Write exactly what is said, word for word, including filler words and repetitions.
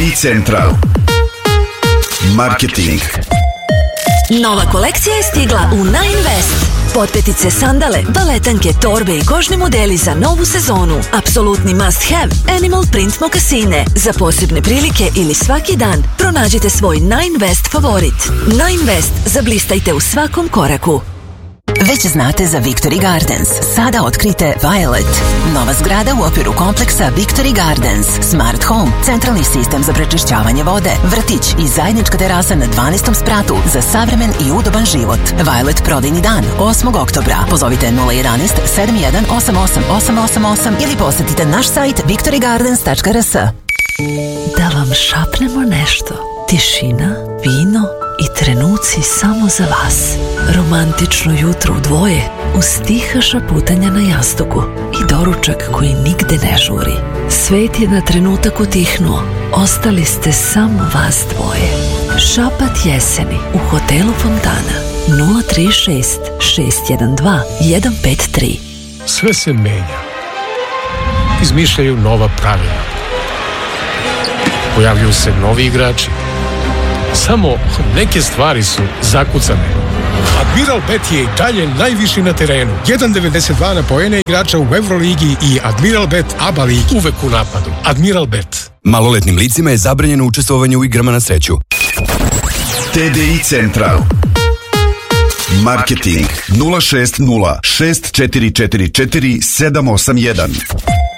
i Central. Marketing. Nova kolekcija je stigla u Nine West. Potpetice, sandale, baletanke, torbe i kožni modeli za novu sezonu. Apsolutni must have. Animal print mokasine. Za posebne prilike ili svaki dan pronađite svoj Nine West favorit. Nine West. Zablistajte u svakom koraku. Već znate za Victory Gardens. Sada otkrite Violet. Nova zgrada u okviru kompleksa Victory Gardens. Smart Home, centralni sistem za prečišćavanje vode, vrtić i zajednička terasa na dvanaestom spratu za savremen i udoban život. Violet prodajni dan, osmog oktobra. Pozovite nula jedan jedan sedam jedan osam osam osam osam osam ili posetite naš sajt victory gardens tačka r s. Da vam šapnemo nešto. Tišina, vino i trenuci samo za vas. Romantično jutro u dvoje uz tiha šaputanja na jastuku i doručak koji nigde ne žuri. Svet je na trenutak utihnuo. Ostali ste samo vas dvoje. Šapat jeseni u hotelu Fontana. nula tri šest šest jedan dva jedan pet tri. Sve se menja. Izmišljaju nova pravila. Pojavljuju se novi igrači. Samo neke stvari su zakucane. Admiral Bet je i dalje najviši na terenu. jedan zarez devedeset dva na poene igrača u Euroligi i Admiral Bet ABA ligi. Uvek u napadu. Admiral Bet. Maloletnim licima je zabranjeno učestvovanje u igrama na sreću. T D I Central. Marketing nula šest nula šest četiri četiri četiri sedam osam jedan.